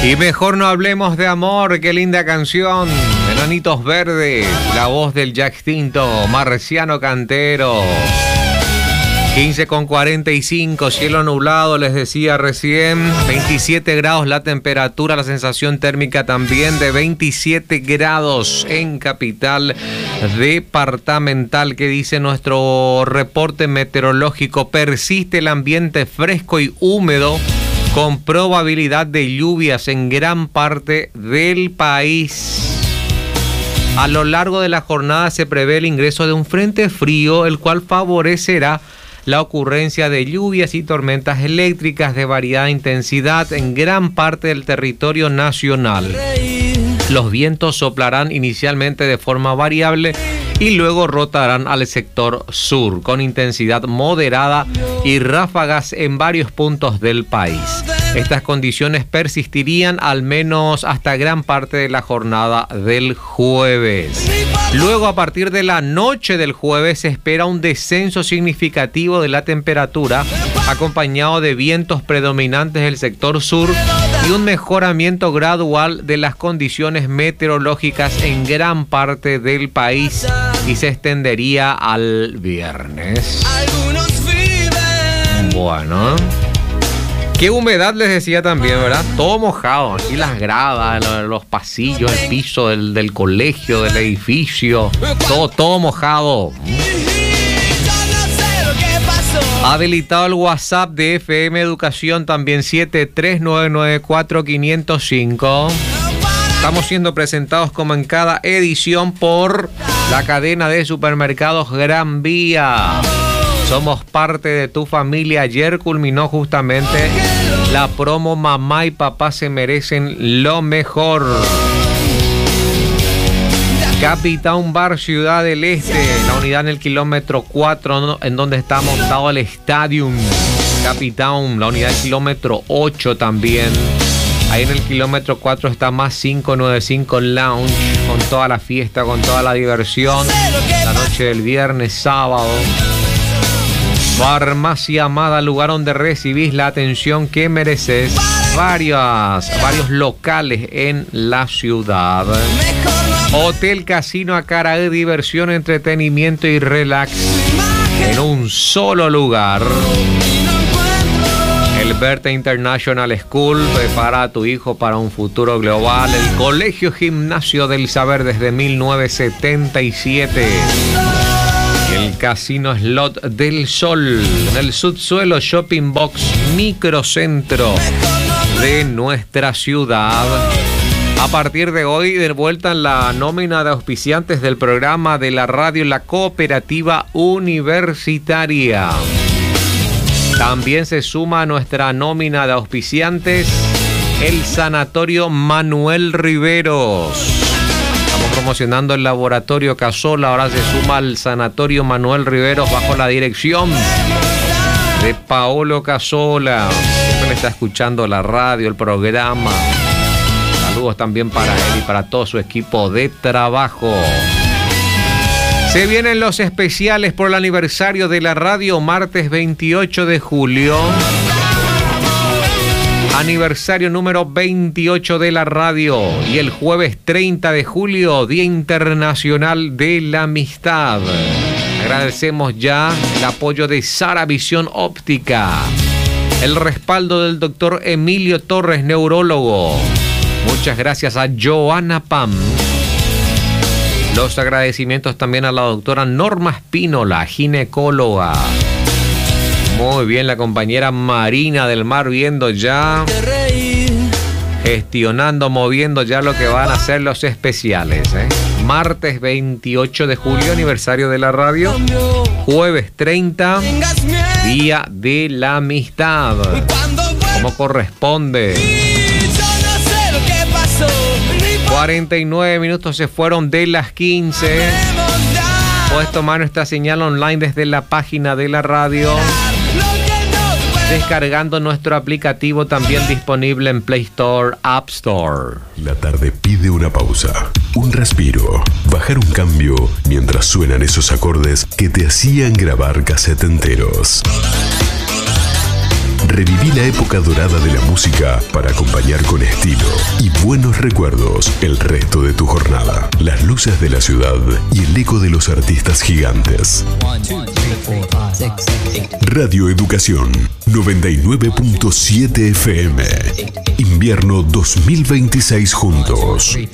Y mejor no hablemos de amor, qué linda canción. Enanitos Verdes, la voz del ya extinto Marciano Cantero. 15:45, cielo nublado, les decía recién. 27 grados la temperatura, la sensación térmica también de 27 grados en capital departamental. ¿Qué dice nuestro reporte meteorológico? Persiste el ambiente fresco y húmedo, con probabilidad de lluvias en gran parte del país. A lo largo de la jornada se prevé el ingreso de un frente frío, el cual favorecerá la ocurrencia de lluvias y tormentas eléctricas de variada intensidad en gran parte del territorio nacional. Los vientos soplarán inicialmente de forma variable y luego rotarán al sector sur con intensidad moderada y ráfagas en varios puntos del país. Estas condiciones persistirían al menos hasta gran parte de la jornada del jueves. Luego, a partir de la noche del jueves, se espera un descenso significativo de la temperatura, acompañado de vientos predominantes del sector sur y un mejoramiento gradual de las condiciones meteorológicas en gran parte del país, y se extendería al viernes. Bueno, qué humedad, les decía también, ¿verdad? Todo mojado, aquí las gradas, los pasillos, el piso del colegio, del edificio, todo mojado. Habilitado el WhatsApp de FM Educación, también 73994-505. Estamos siendo presentados como en cada edición por la cadena de supermercados Gran Vía. Somos parte de tu familia. Ayer culminó justamente la promo Mamá y Papá se merecen lo mejor. Capitán Bar Ciudad del Este, la unidad en el kilómetro 4, en donde está montado el Stadium. Capitán, la unidad del kilómetro 8 también. Ahí en el kilómetro 4 está Más 595 Lounge, con toda la fiesta, con toda la diversión. La noche del viernes, sábado. Farmacia Amada, lugar donde recibís la atención que mereces. Varios locales en la ciudad. Hotel Casino Acaraí, diversión, entretenimiento y relax en un solo lugar. El Berta International School prepara a tu hijo para un futuro global. El Colegio Gimnasio del Saber desde 1977. El Casino Slot del Sol en el subsuelo Shopping Box Microcentro de nuestra ciudad. A partir de hoy, de vuelta en la nómina de auspiciantes del programa de la radio La Cooperativa Universitaria. También se suma a nuestra nómina de auspiciantes el Sanatorio Manuel Riveros. Estamos promocionando el Laboratorio Casola, ahora se suma al Sanatorio Manuel Riveros bajo la dirección de Paolo Casola. Siempre me está escuchando la radio, el programa. Saludos también para él y para todo su equipo de trabajo. Se vienen los especiales por el aniversario de la radio, martes 28 de julio. Aniversario número 28 de la radio. Y el jueves 30 de julio, Día Internacional de la Amistad. Agradecemos ya el apoyo de Sara Visión Óptica. El respaldo del doctor Emilio Torres, neurólogo. Muchas gracias a Joana Pam. Los agradecimientos también a la doctora Norma Espínola, ginecóloga. Muy bien, la compañera Marina del Mar viendo ya, gestionando, moviendo ya lo que van a ser los especiales. Martes 28 de julio, aniversario de la radio. Jueves 30, Día de la Amistad. Como corresponde. 49 minutos se fueron de las 15. Puedes tomar nuestra señal online desde la página de la radio, descargando nuestro aplicativo también disponible en Play Store, App Store. La tarde pide una pausa, un respiro, bajar un cambio mientras suenan esos acordes que te hacían grabar cassette enteros. Reviví la época dorada de la música para acompañar con estilo y buenos recuerdos el resto de tu jornada. Las luces de la ciudad y el eco de los artistas gigantes. Radio Educación 99.7 FM. Invierno 2026 juntos.